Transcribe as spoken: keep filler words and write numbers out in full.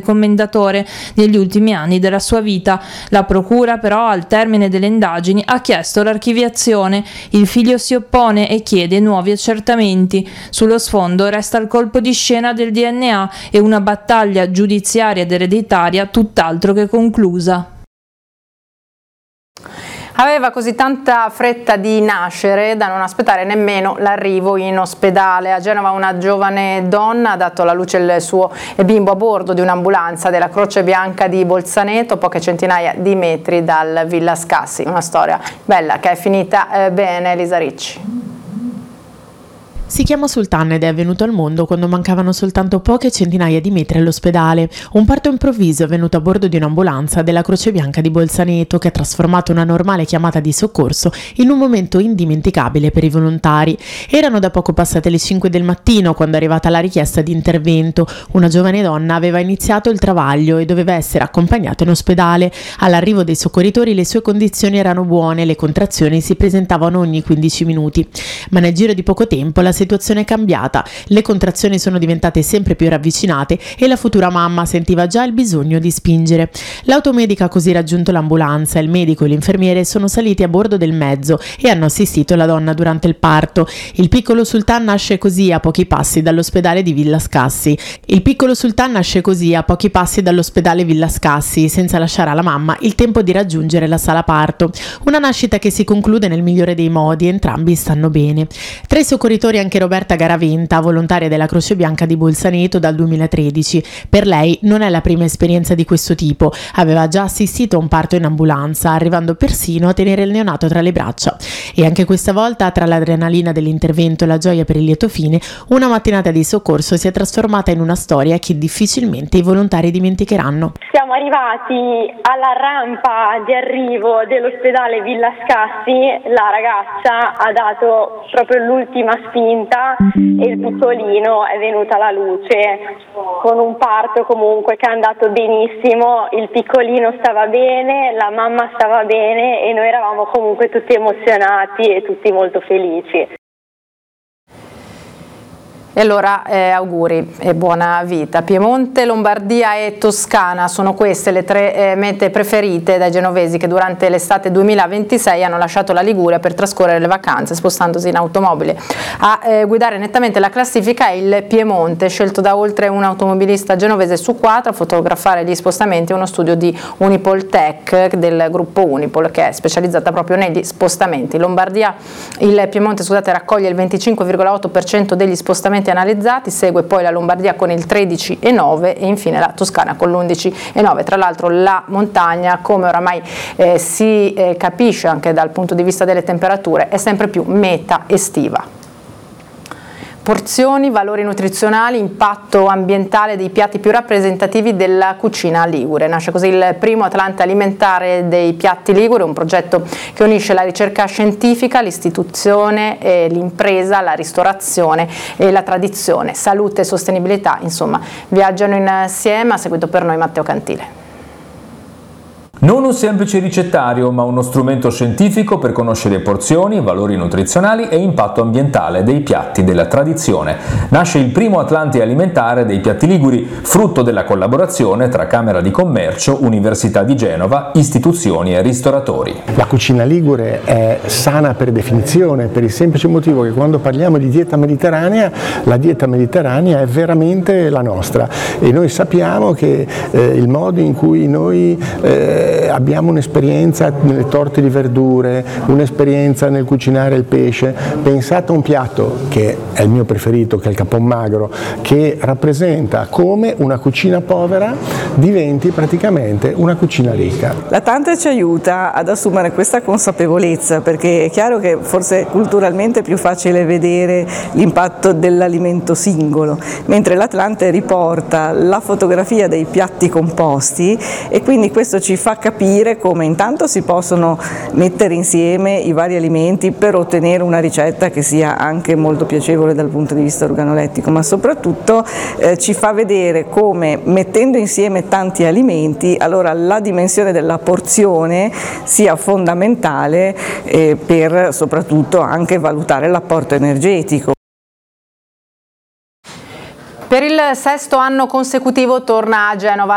commendatore negli ultimi anni della sua vita. La procura però, al termine delle indagini, ha chiesto l'archiviazione. Il figlio si oppone e chiede nuovi accertamenti. Sullo sfondo resta il colpo di scena del D N A e una battaglia giudiziaria ed ereditaria tutt'altro che conclusa. Aveva così tanta fretta di nascere da non aspettare nemmeno l'arrivo in ospedale. A Genova una giovane donna ha dato alla luce il suo bimbo a bordo di un'ambulanza della Croce Bianca di Bolzaneto, poche centinaia di metri dal Villa Scassi. Una storia bella che è finita eh, bene. Elisa Ricci. Si chiama Sultan ed è venuto al mondo quando mancavano soltanto poche centinaia di metri all'ospedale. Un parto improvviso è avvenuto a bordo di un'ambulanza della Croce Bianca di Bolzaneto che ha trasformato una normale chiamata di soccorso in un momento indimenticabile per i volontari. Erano da poco passate le cinque del mattino quando è arrivata la richiesta di intervento. Una giovane donna aveva iniziato il travaglio e doveva essere accompagnata in ospedale. All'arrivo dei soccorritori le sue condizioni erano buone, le contrazioni si presentavano ogni quindici minuti. Ma nel giro di poco tempo la situazione è cambiata, le contrazioni sono diventate sempre più ravvicinate e la futura mamma sentiva già il bisogno di spingere. L'automedica ha così raggiunto l'ambulanza, il medico e l'infermiere sono saliti a bordo del mezzo e hanno assistito la donna durante il parto. Il piccolo Sultan nasce così a pochi passi dall'ospedale di Villa Scassi. Il piccolo Sultan nasce così a pochi passi dall'ospedale Villa Scassi, senza lasciare alla mamma il tempo di raggiungere la sala parto. Una nascita che si conclude nel migliore dei modi, entrambi stanno bene. Tra i soccorritori anche Roberta Garaventa, volontaria della Croce Bianca di Bolzaneto dal duemilatredici. Per lei non è la prima esperienza di questo tipo, aveva già assistito a un parto in ambulanza, arrivando persino a tenere il neonato tra le braccia. E anche questa volta, tra l'adrenalina dell'intervento e la gioia per il lieto fine, una mattinata di soccorso si è trasformata in una storia che difficilmente i volontari dimenticheranno. Siamo arrivati alla rampa di arrivo dell'ospedale Villa Scassi, la ragazza ha dato proprio l'ultima spinta e il piccolino è venuto alla luce con un parto comunque che è andato benissimo, il piccolino stava bene, la mamma stava bene e noi eravamo comunque tutti emozionati e tutti molto felici. E allora eh, auguri e buona vita. Piemonte, Lombardia e Toscana sono queste le tre eh, mete preferite dai genovesi che durante l'estate duemilaventisei hanno lasciato la Liguria per trascorrere le vacanze spostandosi in automobile. A eh, guidare nettamente la classifica è il Piemonte, scelto da oltre un automobilista genovese su quattro a fotografare gli spostamenti, uno studio di Unipol Tech del gruppo Unipol che è specializzata proprio negli spostamenti. Lombardia, il Piemonte scusate, raccoglie il venticinque virgola otto per cento degli spostamenti analizzati, segue poi la Lombardia con il tredici virgola nove e infine la Toscana con l'undici virgola nove. Tra l'altro la montagna, come oramai eh, si eh, capisce anche dal punto di vista delle temperature, è sempre più meta estiva. Porzioni, valori nutrizionali, impatto ambientale dei piatti più rappresentativi della cucina ligure. Nasce così il primo Atlante alimentare dei piatti ligure, un progetto che unisce la ricerca scientifica, l'istituzione, eh, l'impresa, la ristorazione e la tradizione. Salute e sostenibilità, insomma, viaggiano insieme. Ha seguito per noi Matteo Cantile. Non un semplice ricettario, ma uno strumento scientifico per conoscere porzioni, valori nutrizionali e impatto ambientale dei piatti della tradizione. Nasce il primo Atlante alimentare dei piatti liguri, frutto della collaborazione tra Camera di Commercio, Università di Genova, istituzioni e ristoratori. La cucina ligure è sana per definizione, per il semplice motivo che quando parliamo di dieta mediterranea, la dieta mediterranea è veramente la nostra e noi sappiamo che eh, il modo in cui noi eh, abbiamo un'esperienza nelle torte di verdure, un'esperienza nel cucinare il pesce. Pensate a un piatto che è il mio preferito, che è il capon magro, che rappresenta come una cucina povera diventi praticamente una cucina ricca. L'Atlante ci aiuta ad assumere questa consapevolezza, perché è chiaro che forse culturalmente è più facile vedere l'impatto dell'alimento singolo, mentre l'Atlante riporta la fotografia dei piatti composti e quindi questo ci fa capire come intanto si possono mettere insieme i vari alimenti per ottenere una ricetta che sia anche molto piacevole dal punto di vista organolettico, ma soprattutto eh, ci fa vedere come mettendo insieme tanti alimenti allora la dimensione della porzione sia fondamentale eh, per soprattutto anche valutare l'apporto energetico. Per il sesto anno consecutivo torna a Genova